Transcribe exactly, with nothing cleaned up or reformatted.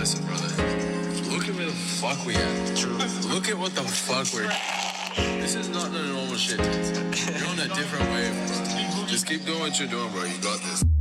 listen, brother. Look at where the fuck we at. True. Look at what the fuck we're... This is not the normal shit. You're on a different wave, bro. Just keep doing what you're doing, bro. You got this.